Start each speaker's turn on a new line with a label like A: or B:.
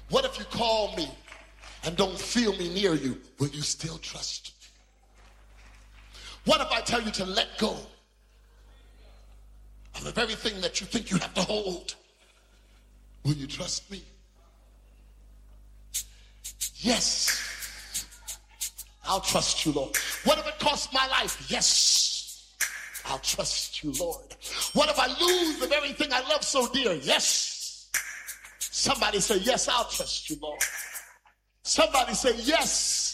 A: What if you call me and don't feel me near you? Will you still trust me? What if I tell you to let go of the very thing that you think you have to hold? Will you trust me? Yes, I'll trust you, Lord. What if it costs my life? Yes, I'll trust you, Lord. What if I lose the very thing I love so dear? Yes. Somebody say, yes, I'll trust you, Lord. Somebody say, yes,